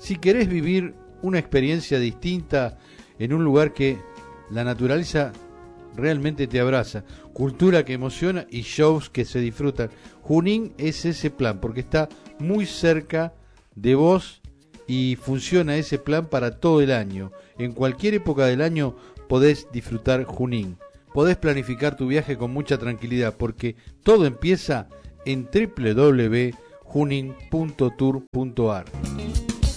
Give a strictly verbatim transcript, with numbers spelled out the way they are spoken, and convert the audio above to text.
Si querés vivir una experiencia distinta en un lugar que la naturaleza realmente te abraza, cultura que emociona y shows que se disfrutan, Junín es ese plan, porque está muy cerca de vos y funciona ese plan para todo el año. En cualquier época del año podés disfrutar Junín. Podés planificar tu viaje con mucha tranquilidad, porque todo empieza en doble u doble u doble u punto junín punto tour punto a r.